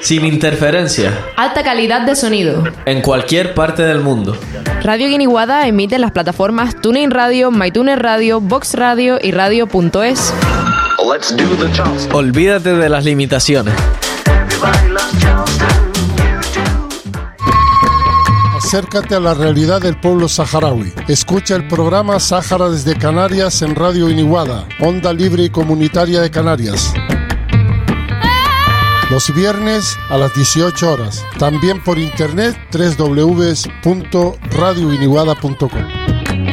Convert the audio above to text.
sin interferencia, alta calidad de sonido, en cualquier parte del mundo. Radio Guiniguada emite en las plataformas TuneIn Radio, MyTuner Radio, Vox Radio y Radio.es. Olvídate de las limitaciones. Acércate a la realidad del pueblo saharaui. Escucha el programa Sáhara desde Canarias en Radio Guiniguada, onda libre y comunitaria de Canarias. Los viernes a las 18 horas. También por internet www.radioguiniguada.com.